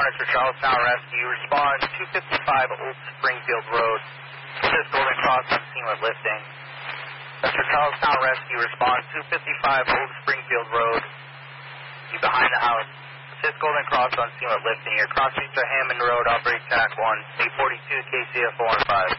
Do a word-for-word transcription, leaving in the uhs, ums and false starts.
Mister Charlestown Rescue, respond two fifty-five Old Springfield Road. Assist Golden Cross on scene with lifting. Mister Charlestown Rescue, respond two fifty-five Old Springfield Road. You behind the house. Assist Golden Cross on scene with lifting. You're crossing to Hammond Road, operate T A C one, eight forty-two K C F four one five.